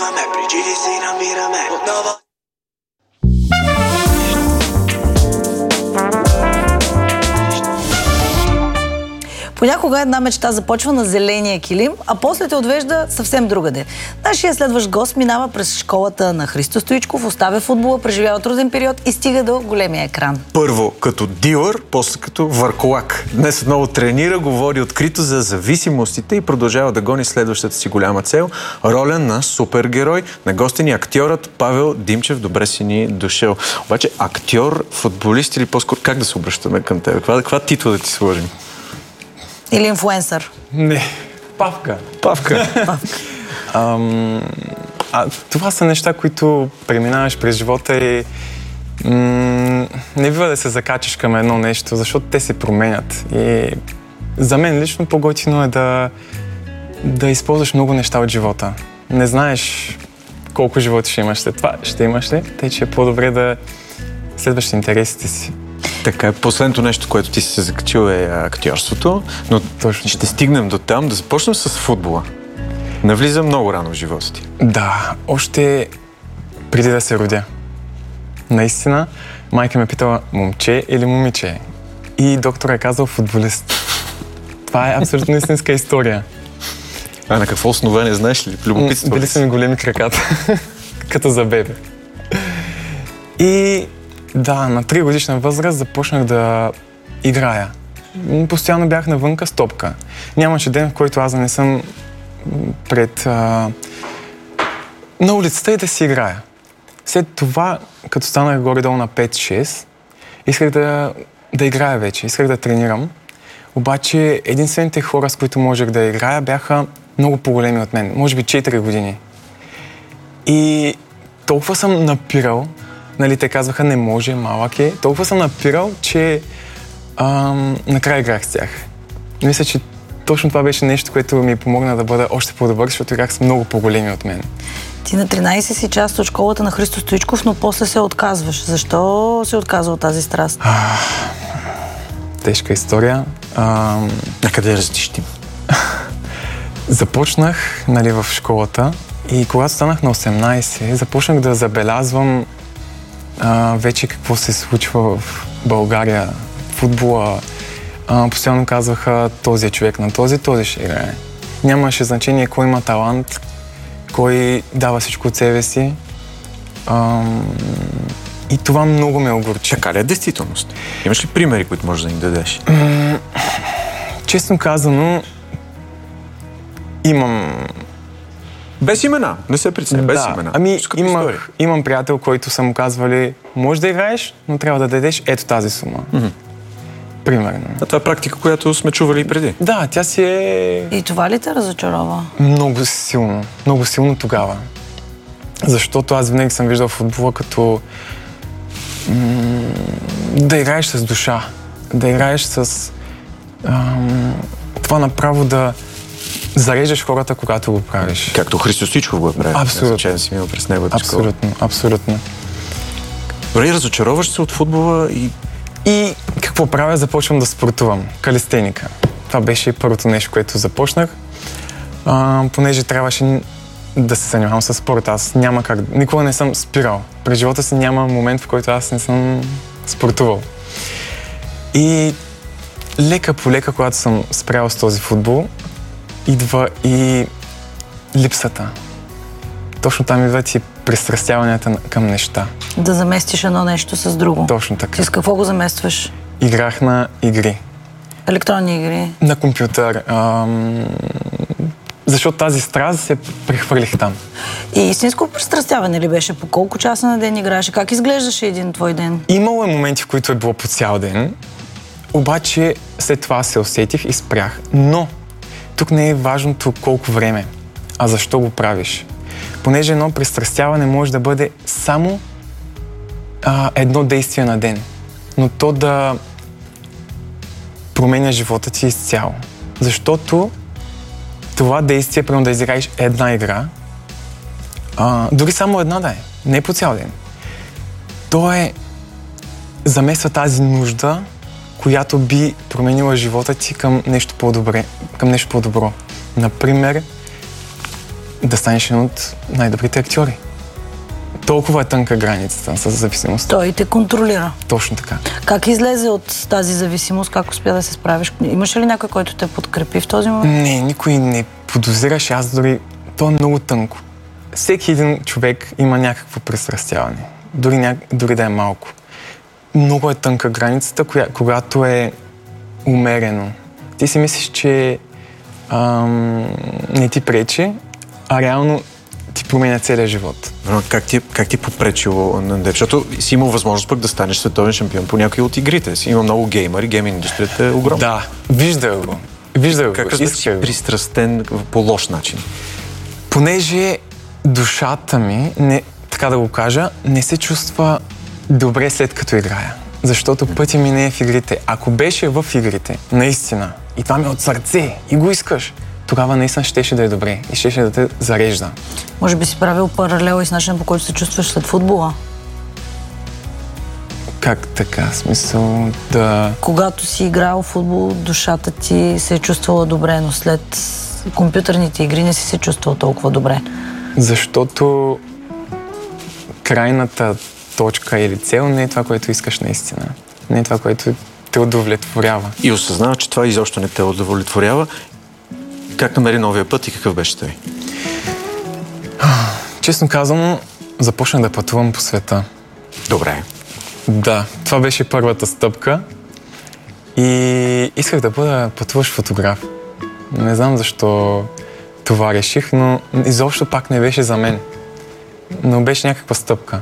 Chiamami, prigidi si nammirame Nova. Понякога една мечта започва на зеления килим, а после те отвежда съвсем другаде. Нашия следващ гост минава през школата на Христо Стоичков, оставя футбола, преживява труден период и стига до големия екран. Първо като дилър, после като върколак. Днес отново тренира, говори открито за зависимостите и продължава да гони следващата си голяма цел – роля на супергерой. На гости ни актьорът Павел Димчев. Добре си ни дошъл. Обаче актьор, футболист или по-скоро как да се обръщаме към теб? Каква титла да ти сложим? Или инфлуенсър? Не, Павка. Павка. Това са неща, които преминаваш през живота и не бива да се закачиш към едно нещо, защото те се променят. И за мен лично по-готино е да използваш много неща от живота. Не знаеш колко животи ще имаш след това, ще имаш ли, тъй че е по-добре да следваш интересите си. Така, последното нещо, което ти си се закачил е актьорството, но точно ще стигнем до там. Да започнем с футбола. Навлиза много рано в живота ти. Да, още преди да се родя. Наистина, майка ме питала момче или момиче. И доктор е казал футболист. Това е абсолютно истинска история. А на какво основание, знаеш ли? Любопитство. Били са ми големи краката, като за бебе. И да, на 3 годишна възраст започнах да играя. Постоянно бях навънка с топка. Нямаше ден, в който аз да не съм пред на улицата и да си играя. След това, като станах горе-долу на 5-6, исках да играя вече, исках да тренирам. Обаче единствените хора, с които можех да играя, бяха много по-големи от мен. Може би 4 години. И толкова съм напирал, нали, те казваха, не може, малък е. Толкова съм напирал, че накрая играх с тях. Мисля, че точно това беше нещо, което ми помогна да бъда още по-добър, защото играх с много по-големи от мен. Ти на 13 си част от школата на Христо Стоичков, но после се отказваш. Защо се отказва от тази страст? Тежка история. Къде разтищим? Започнах, нали, в школата и когато станах на 18, започнах да забелязвам вече какво се случва в България. Футбола. Постоянно казваха, този е човек на този ще играе. Нямаше значение кой има талант, кой дава всичко от себе си. И това много ме огорчи. Така ли е действителност? Имаш ли примери, които можеш да ни дадеш? Честно казано, имам... Без имена, не се представя, без имена. Имам приятел, който са му казвали, може да играеш, но трябва да дадеш ето тази сума. Примерно. А това е практика, която сме чували и преди. Да, тя си е... И това ли те разочарова? Много силно тогава. Защото аз винаги съм виждал футбола като да играеш с душа, да играеш с това направо да зарежеш хората, когато го правиш. Както Христо Стоичков го прави. Абсолютно. Си минал през неговата школа. Абсолютно. Добре, разочароваш се от футбола и какво правя? Започвам да спортувам. Калистеника. Това беше първото нещо, което започнах. Понеже трябваше да се занимавам с спорт. Аз няма как... Никога не съм спирал. През живота си няма момент, в който аз не съм спортувал. И лека по лека, когато съм спрял с този футбол, идва и липсата. Точно там идват и пристрастяванията към неща. Да заместиш едно нещо с друго. Точно така. Ти с какво го заместваш? Играх на игри. Електронни игри? На компютър. Защото тази страст се прехвърлих там. И истинско пристрастяване ли беше? По колко часа на ден играеше? Как изглеждаше един твой ден? Имало е моменти, в които е било по цял ден, обаче след това се усетих и спрях. Но тук не е важното колко време, а защо го правиш. Понеже едно пристрастяване може да бъде само едно действие на ден, но то да променя живота ти изцяло. Защото това действие, примерно да изиграеш една игра, дори само една да е, не по цял ден, то замества тази нужда, която би променила живота ти към нещо по-добро. Например, да станеш един от най-добрите актьори. Толкова е тънка границата с зависимост. Той те контролира. Точно така. Как излезе от тази зависимост? Как успя да се справиш? Имаш ли някой, който те подкрепи в този момент? Не, никой не подозираше. Аз дори... То е много тънко. Всеки един човек има някакво пристрастяване. Дори да е малко. Много е тънка границата, когато е умерено. Ти си мислиш, че не ти пречи, а реално ти променя целия живот. Как ти попречило на теб? Защото си имал възможност пък да станеш световен шампион по някои от игрите си. Има много геймъри, гейминг индустрията е огромна. Да, виждах го. Как да си пристрастен по лош начин? Понеже душата ми, така да го кажа, не се чувства добре след като играя. Защото пътя ми не е в игрите. Ако беше в игрите, наистина, и това ми е от сърце, и го искаш, тогава наистина щеше да е добре и щеше да те зарежда. Може би си правил паралел и с начина, по който се чувстваш след футбола? Как така? Смисъл да... Когато си играл в футбол, душата ти се е чувствала добре, но след компютърните игри не си се чувствал толкова добре. Защото крайната точка или цел не е това, което искаш наистина. Не е това, което те удовлетворява. И осъзнава, че това изобщо не те удовлетворява. Как намери новия път и какъв беше той? Честно казано, започнах да пътувам по света. Добре. Да, това беше първата стъпка. И исках да бъда пътуващ фотограф. Не знам защо това реших, но изобщо пак не беше за мен. Но беше някаква стъпка.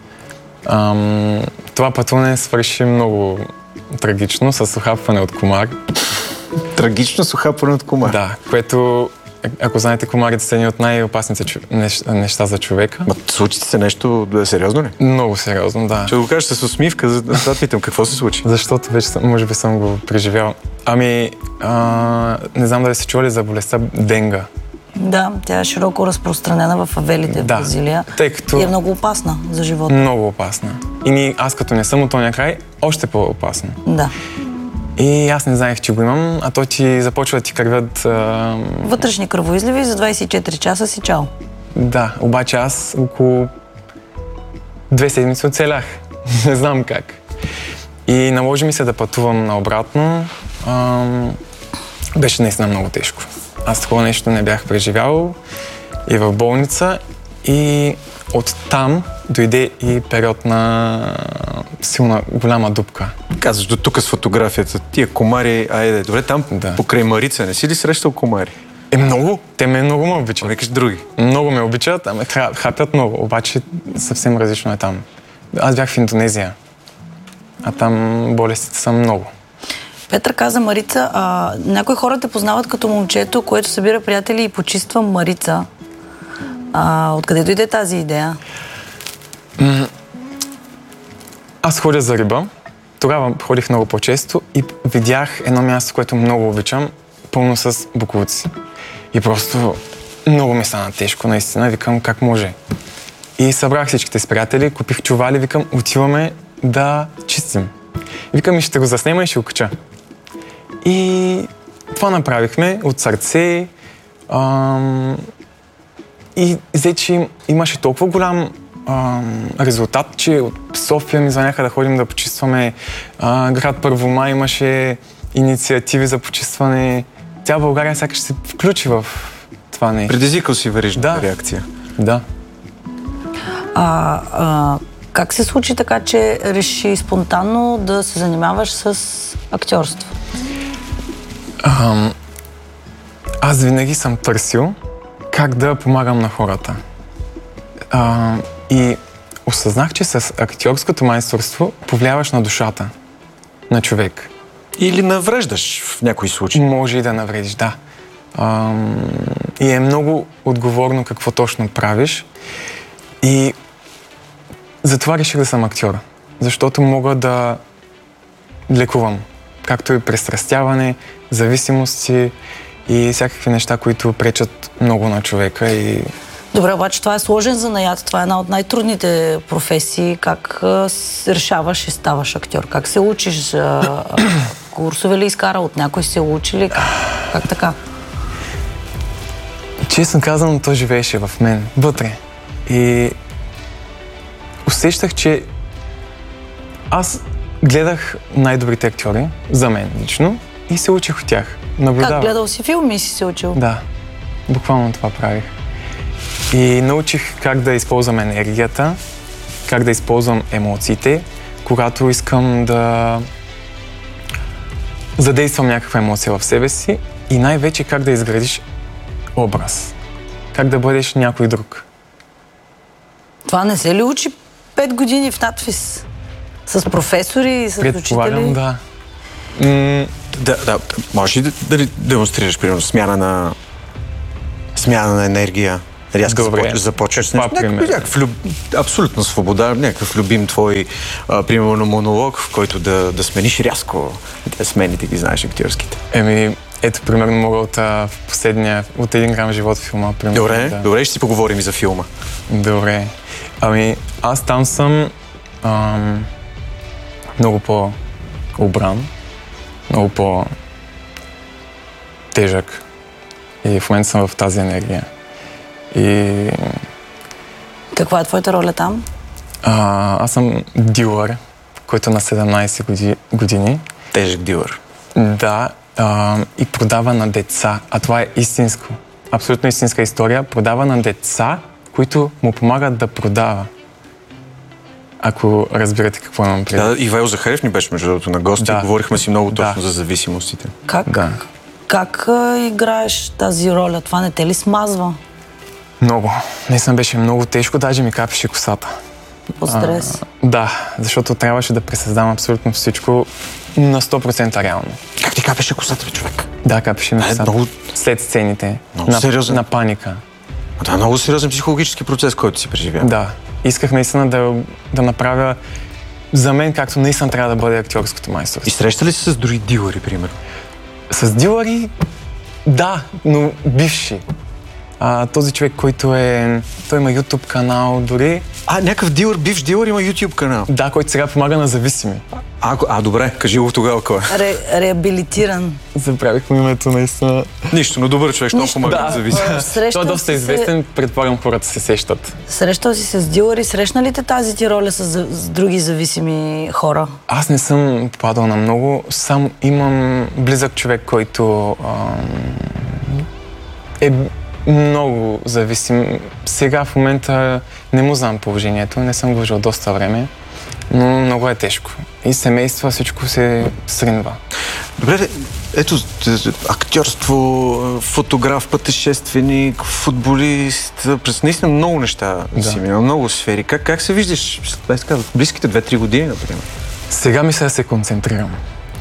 Това пътуване свърши много трагично, с ухапване от комар. Трагично с ухапване от комар? Да, което, ако знаете, комарите са едни от най-опасните неща за човека. Ма случи се нещо сериозно ли? Много сериозно, да. Ще го кажеш с усмивка, за да питам какво се случи. Защото вече, може би съм го преживял. Не знам дали сте чували за болестта денга. Да, тя е широко разпространена в фавелите в Бразилия. Тъй като... И е много опасна за живота. Много опасна. И аз като не съм от този край, още по-опасна. Да. И аз не знаех, че го имам, а то ти започва да ти кървят... Вътрешни кръвоизливи за 24 часа си чао. Да, обаче аз около 2 седмици оцелях. Не знам как. И наложи ми се да пътувам наобратно. Беше наистина много тежко. Аз такова нещо не бях преживял и в болница, и оттам дойде и период на силна, голяма дупка. Казваш до тук с фотографията. Тия комари, айде, добре, там покрай Марица, не си ли срещал комари? Много. Те много ме обичат. Викаш други. Много ме обичат, хапят много, обаче съвсем различно е там. Аз бях в Индонезия, а там болестите са много. Петър каза Марица, някои хора те познават като момчето, което събира приятели и почиства Марица. Откъде дойде тази идея? Аз ходя за риба. Тогава ходих много по-често и видях едно място, което много обичам, пълно с боклуци. И просто много ми стана тежко, наистина. Викам, как може? И събрах всичките с приятели, купих чували, викам, отиваме да чистим. Викам, и ще го заснема и ще го кача. И това направихме от сърце. И взе, че имаше толкова голям резултат, че от София ми звъняха да ходим да почистваме. Град Първомай имаше инициативи за почистване. Цяла България сякаш се включи в това нещо. Предизвикал си верижната реакция. Да. Как се случи така, че реши спонтанно да се занимаваш с актьорство? Аз винаги съм търсил как да помагам на хората. И осъзнах, че с актьорското майсторство повлияваш на душата на човек. Или навреждаш в някои случаи. Може и да навредиш, да. И е много отговорно какво точно правиш. И затова реших да съм актьор. Защото мога да лекувам. Както и пристрастяване, зависимости и всякакви неща, които пречат много на човека. Добре, обаче това е сложен занаят. Това е една от най-трудните професии. Как решаваш и ставаш актьор? Как се учиш? Курсове ли изкара? От някой се учи ли? Как така? Честно казано, то живееше в мен, вътре. И усещах, че аз гледах най-добрите актьори, за мен лично, и се учих от тях. Наблюдавах. Как, гледал си филми и си се учил? Да, буквално това правих. И научих как да използвам енергията, как да използвам емоциите, когато искам да задействам някаква емоция в себе си и най-вече как да изградиш образ. Как да бъдеш някой друг. Това не се ли учи 5 години в надфис? С професори и с Предполагам, учители? да. Да. Можеш ли да демонстрираш, примерно, смяна на енергия? Добре. Започваш с Това пример. абсолютно свобода, някакъв любим твой, примерно, монолог, в който да смениш рязко смените, ги знаеш, актьорските. Ето, примерно, мога от един грам живот филма. Примерно, Добре, ще си поговорим и за филма. Добре. Аз там съм много по-обран, много по-тежък и в момента съм в тази енергия. И... Каква е твоята роля там? Аз съм дилър, който на 17 години. Тежък дилър. Да, и продава на деца. А това е истинско. Абсолютно истинска история. Продава на деца, които му помагат да продава. Ако разбирате какво имам предвид. Да, Ивайло Захарев ни беше между другото на гости. Да. Говорихме си много точно за зависимостите. Как играеш тази роля? Това не те ли смазва? Много. Наистина беше много тежко, даже ми капеше косата. От стрес? Да, защото трябваше да пресъздавам абсолютно всичко на 100% реално. Как ти капеше косата, бе, човек? Да, капеше ми косата. След сцените. Сериозен. На паника. Това е много сериозен психологически процес, който си преживява. Да. Исках наистина да направя за мен, както наистина трябва да бъде актьорското майсторство. И среща ли се с други дилъри, примерно? С дилъри, да, но бивши. Този човек, който той има YouTube канал дори. Някакъв дилър, бивш дилър има YouTube канал? Да, който сега помага на зависими. Добре, кажи го тогава кой е. Реабилитиран. Забравих му името наистина. Нищо, но добър човек, що помага на зависими. Той е доста известен, предполагам хората се сещат. Срещал си се с дилъри, срещна ли те тази ти роля с други зависими хора? Аз не съм попадал на много, сам имам близък човек, който е много зависим. Сега в момента не му знам положението, не съм го виждал доста време, но много е тежко. И семейства, всичко се сринва. Добре, ето, актьорство, фотограф, пътешественик, футболист, през наистина много неща си минал, много сфери. Как се виждаш в близките 2-3 години, например? Сега мисля да се концентрирам.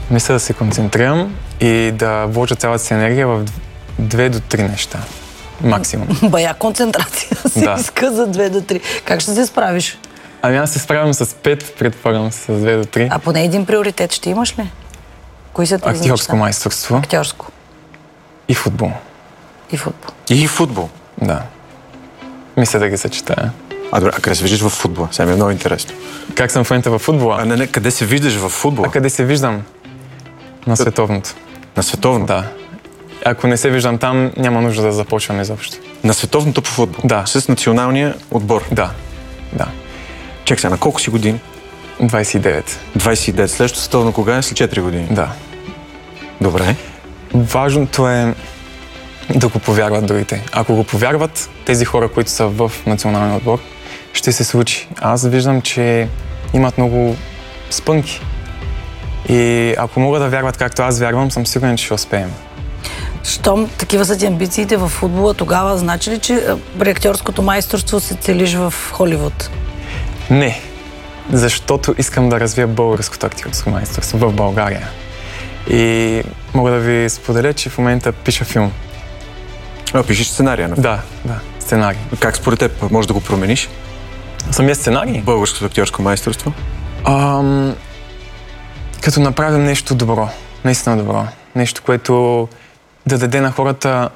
И да вложа цялата си енергия в 2 до 3 неща. Максимум. Бая концентрация си иска за 2 до 3. Как ще се справиш? Аз се справям с 5, предполагам с 2 до 3. А поне един приоритет ще имаш ли? Кои са тези актьорско майсторство. Актьорско. И футбол. И футбол? Да. Мисля да ги съчетая. Добре, къде се виждаш в футбола? Сега ми е много интересно. Как съм в момента в футбола? Не, къде се виждаш в футбола? Къде се виждам? На световното. На световното? Да. Ако не се виждам там, няма нужда да започвам изобщо. На световното по футбол? Да. С националния отбор? Да. Чек сега, на колко си години? 29. 29. Следващото световно кога е? След 4 години? Да. Добре. Важното е да го повярват другите. Ако го повярват, тези хора, които са в националния отбор, ще се случи. Аз виждам, че имат много спънки. И ако могат да вярват както аз вярвам, съм сигурен, че ще успеем. Щом такива са ти амбициите в футбола, тогава значи ли, че при актьорското майсторство се целиш в Холивуд? Не, защото искам да развия българското актьорско майсторство в България. И мога да ви споделя, че в момента пиша филм. Пишеш сценария? Да, сценарий. Как според теб можеш да го промениш? Самия сценарий? Българското актьорско майсторство? Като направим нещо добро, наистина добро. Нещо, което да даде на хората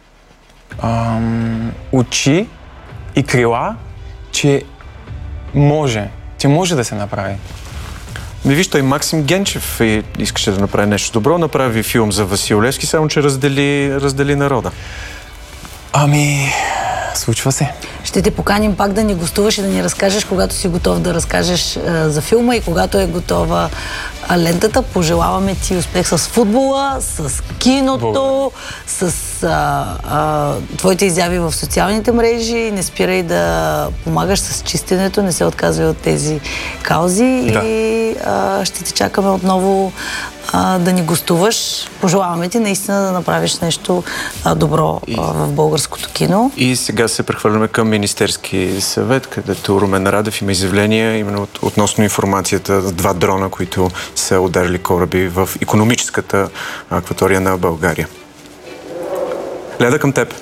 очи и крила, че може да се направи. Виж, той Максим Генчев искаше да направи нещо добро, направи филм за Васил Левски, само че раздели народа. Случва се. Ще те поканим пак да ни гостуваш и да ни разкажеш, когато си готов да разкажеш за филма и когато е готова лентата. Пожелаваме ти успех с футбола, с киното, с твоите изяви в социалните мрежи. Не спирай да помагаш с чистенето, не се отказвай от тези каузи и ще те чакаме отново да ни гостуваш. Пожелаваме ти наистина да направиш нещо добро в българското кино. И сега се прехвърляме към Министерски съвет, където Румен Радев има изявление именно относно информацията за 2 дрона, които са ударили кораби в икономическата акватория на България. Леда, към теб.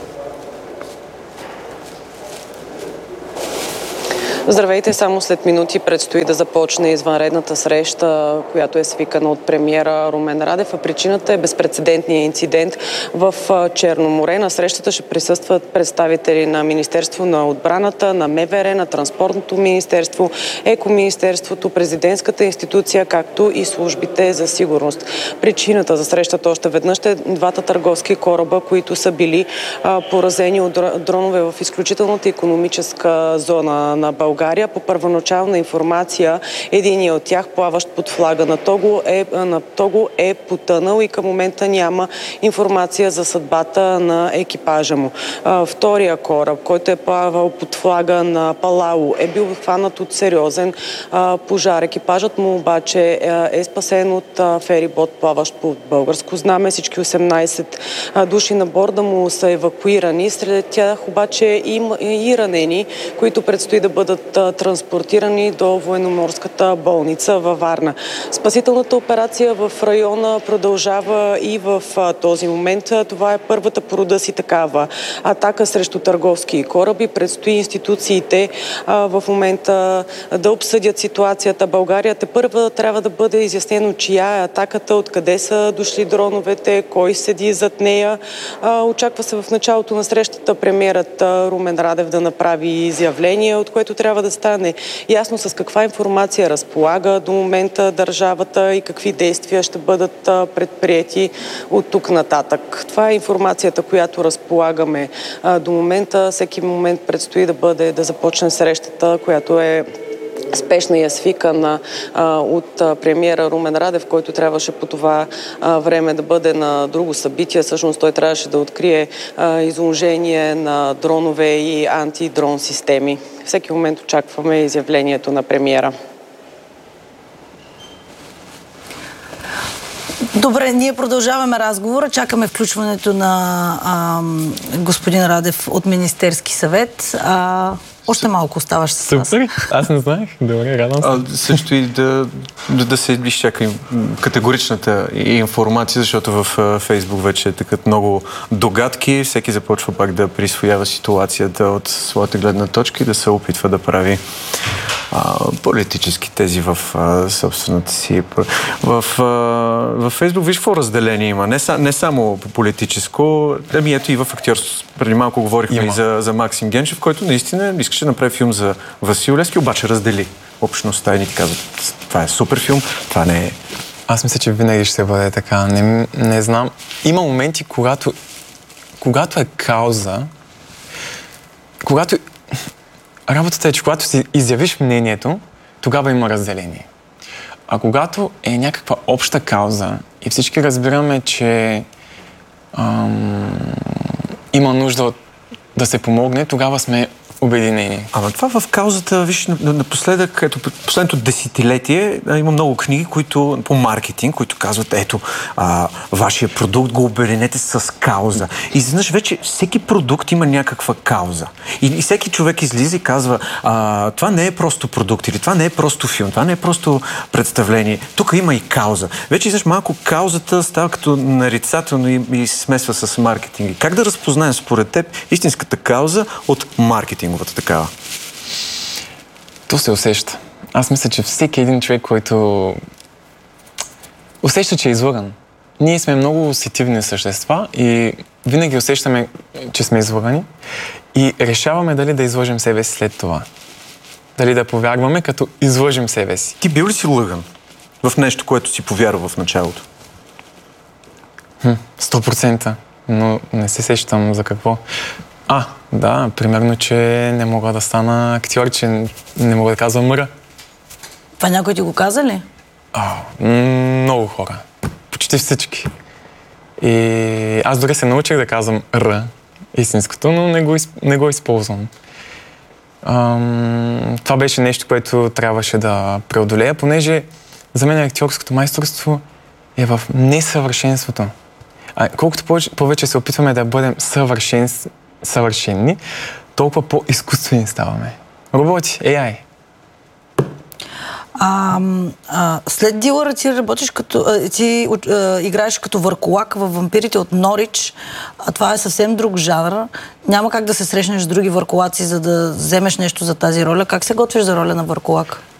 Здравейте, само след минути предстои да започне извънредната среща, която е свикана от премиера Румен Радев, а причината е безпрецедентния инцидент в Черно море. На срещата ще присъстват представители на Министерство на отбраната, на МВР, на Транспортното министерство, Екоминистерството, президентската институция, както и службите за сигурност. Причината за срещата още веднъж е 2 търговски кораба, които са били поразени от дронове в изключителната икономическа зона на България. По първоначална информация, единият от тях, плаващ под флага на Того, е потънал и към момента няма информация за съдбата на екипажа му. Втория кораб, който е плавал под флага на Палау, е бил хванат от сериозен пожар. Екипажът му обаче е спасен от ферибот, плаващ под българско знаме. Всички 18 души на борда му са евакуирани. Сред тях обаче има и ранени, които предстои да бъдат транспортирани до военноморската болница във Варна. Спасителната операция в района продължава и в този момент. Това е първата по рода си такава атака срещу търговски кораби. Предстои институциите в момента да обсъдят ситуацията. България тепърва трябва да бъде изяснено чия е атаката, откъде са дошли дроновете, кой седи зад нея. Очаква се в началото на срещата премиерът Румен Радев да направи изявление, от което трябва да стане ясно с каква информация разполага до момента държавата и какви действия ще бъдат предприети от тук нататък. Това е информацията, която разполагаме до момента. Всеки момент предстои да започне срещата, която е спешна и е свикана от премиера Румен Радев, който трябваше по това време да бъде на друго събитие. Всъщност той трябваше да открие изложение на дронове и антидрон системи. Всеки момент очакваме изявлението на премиера. Добре, ние продължаваме разговора. Чакаме включването на господин Радев от Министерски съвет. Още малко оставаш с нас. Супер, аз не знаех. Добре, радвам се. Също и да се изчака категоричната информация, защото в Фейсбук вече такът много догадки. Всеки започва пак да присвоява ситуацията от своята гледна точка и да се опитва да прави политически тези в собствената си. В Фейсбук виж какво разделение има. Не само по политическо, ами ето и в актьорство. Преди малко говорихме и за Максим Генчев, който наистина искаше да направи филм за Васил Левски, обаче раздели общността и ни казват, това е супер филм, това не е. Аз мисля, че винаги ще бъде така. Не знам. Има моменти, когато е кауза, работата е, че когато си изявиш мнението, тогава има разделение. А когато е някаква обща кауза и всички разбираме, че има нужда да се помогне, тогава сме обединени. Ама това в каузата, виж, напоследък, ето, последното десетилетие има много книги, които по маркетинг, които казват, ето, вашия продукт го обединете с кауза. И изведнъж вече всеки продукт има някаква кауза. И всеки човек излиза и казва, това не е просто продукт, или това не е просто филм, това не е просто представление. Тук има и кауза. Вече изведнъж малко каузата става като нарицателно и се смесва с маркетинг. Как да разпознаем според теб истинската кауза от маркетинговата такава? То се усеща. Аз мисля, че всеки един човек, който усеща, че е излъган. Ние сме много сетивни същества и винаги усещаме, че сме излъгани и решаваме дали да излъжем себе си след това. Дали да повярваме, като излъжем себе си. Ти бил ли си лъган в нещо, което си повярвал в началото? 100%. но не се сещам за какво. Да, примерно, че не мога да стана актьор, че не мога да казвам Р. Това някой ти го каза ли? Много хора. Почти всички. И аз дори се научих да казвам Р, истинското, но не го използвам. Това беше нещо, което трябваше да преодолея, понеже за мен актьорското майсторство е в несъвършенството. Колкото повече се опитваме да бъдем съвършенни, толкова по-изкуствени ставаме. Роботи, AI. След Дилъра ти играеш като върколак в Вампирите от Норич. Това е съвсем друг жанр. Няма как да се срещнеш с други върколаци, за да вземеш нещо за тази роля. Как се готвиш за роля на върколак?